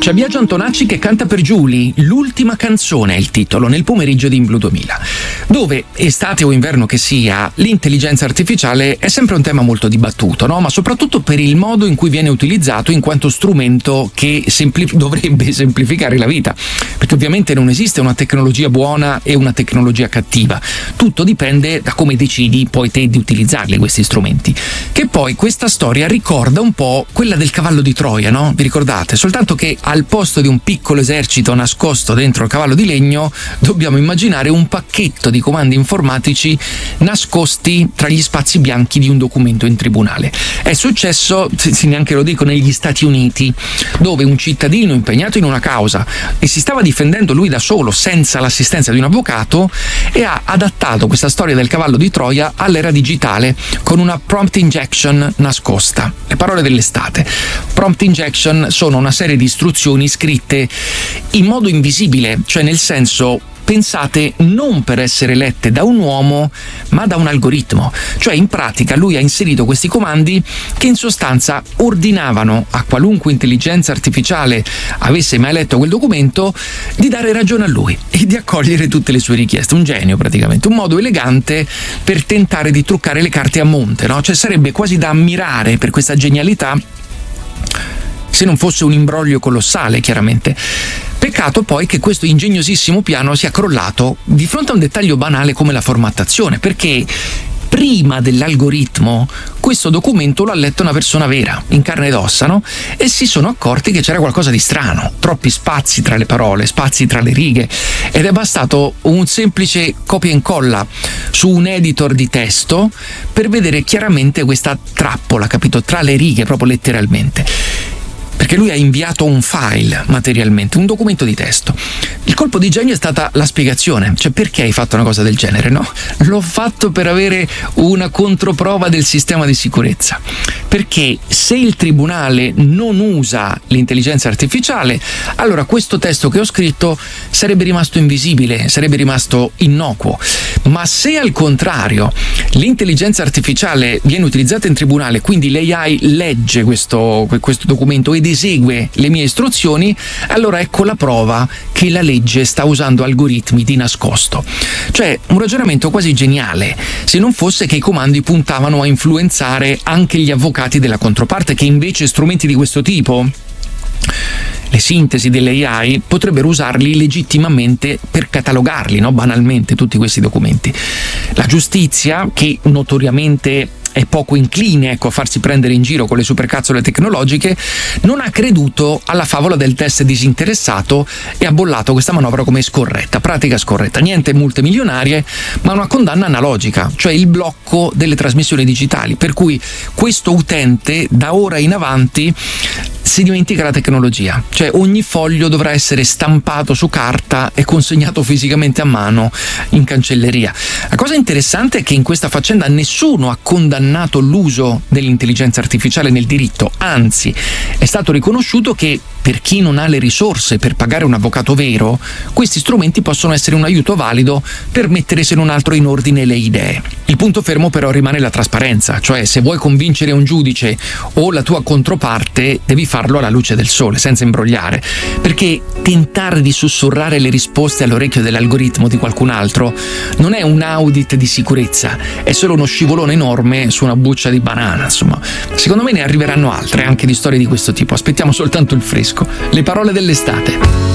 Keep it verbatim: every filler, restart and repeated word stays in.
C'è Biagio Antonacci che canta per Julie, l'ultima canzone è il titolo, nel pomeriggio di In Blu duemila, dove, estate o inverno che sia, l'intelligenza artificiale è sempre un tema molto dibattuto, no? Ma soprattutto per il modo in cui viene utilizzato in quanto strumento che sempli- dovrebbe semplificare la vita, perché ovviamente non esiste una tecnologia buona e una tecnologia cattiva, tutto dipende da come decidi poi te di utilizzarli questi strumenti, che poi questa storia ricorda un po' quella del cavallo di Troia, no? Vi ricordate? Soltanto che al posto di un piccolo esercito nascosto dentro il cavallo di legno dobbiamo immaginare un pacchetto di comandi informatici nascosti tra gli spazi bianchi di un documento in tribunale. È successo, se neanche lo dico, negli Stati Uniti, dove un cittadino impegnato in una causa e si stava difendendo lui da solo senza l'assistenza di un avvocato e ha adattato questa storia del cavallo di Troia all'era digitale con una prompt injection nascosta. Le parole dell'estate. Prompt injection sono una serie di istruzioni scritte in modo invisibile, cioè nel senso pensate non per essere lette da un uomo ma da un algoritmo, cioè in pratica lui ha inserito questi comandi che in sostanza ordinavano a qualunque intelligenza artificiale avesse mai letto quel documento di dare ragione a lui e di accogliere tutte le sue richieste. Un genio praticamente, un modo elegante per tentare di truccare le carte a monte, no? Cioè sarebbe quasi da ammirare per questa genialità, se non fosse un imbroglio colossale, chiaramente. Peccato poi che questo ingegnosissimo piano sia crollato di fronte a un dettaglio banale come la formattazione, perché prima dell'algoritmo questo documento lo ha letto una persona vera, in carne ed ossa, no? E si sono accorti che c'era qualcosa di strano, troppi spazi tra le parole, spazi tra le righe, ed è bastato un semplice copia e incolla su un editor di testo per vedere chiaramente questa trappola, capito? Tra le righe, proprio letteralmente. Perché lui ha inviato un file materialmente, un documento di testo. Il colpo di genio è stata la spiegazione, cioè perché hai fatto una cosa del genere, no? L'ho fatto per avere una controprova del sistema di sicurezza, perché se il tribunale non usa l'intelligenza artificiale, allora questo testo che ho scritto sarebbe rimasto invisibile, sarebbe rimasto innocuo. Ma se al contrario l'intelligenza artificiale viene utilizzata in tribunale, quindi l'A I legge questo, questo documento ed esegue le mie istruzioni, allora ecco la prova che la legge sta usando algoritmi di nascosto. Cioè un ragionamento quasi geniale, se non fosse che i comandi puntavano a influenzare anche gli avvocati della controparte, che invece strumenti di questo tipo, le sintesi delle A I, potrebbero usarli legittimamente per catalogarli, no? Banalmente, tutti questi documenti. La giustizia, che notoriamente è poco incline, ecco, a farsi prendere in giro con le supercazzole tecnologiche, non ha creduto alla favola del test disinteressato e ha bollato questa manovra come scorretta, pratica scorretta. Niente multe milionarie, ma una condanna analogica, cioè il blocco delle trasmissioni digitali, per cui questo utente da ora in avanti si dimentica la tecnologia, cioè ogni foglio dovrà essere stampato su carta e consegnato fisicamente a mano in cancelleria. La cosa interessante è che in questa faccenda nessuno ha condannato l'uso dell'intelligenza artificiale nel diritto, anzi è stato riconosciuto che per chi non ha le risorse per pagare un avvocato vero, questi strumenti possono essere un aiuto valido per mettere se non altro in ordine le idee. Il punto fermo però rimane la trasparenza, cioè se vuoi convincere un giudice o la tua controparte devi farlo alla luce del sole, senza imbrogliare, perché tentare di sussurrare le risposte all'orecchio dell'algoritmo di qualcun altro non è un audit di sicurezza, è solo uno scivolone enorme su una buccia di banana. Insomma, secondo me ne arriveranno altre anche di storie di questo tipo, aspettiamo soltanto il fresco. Le parole dell'estate.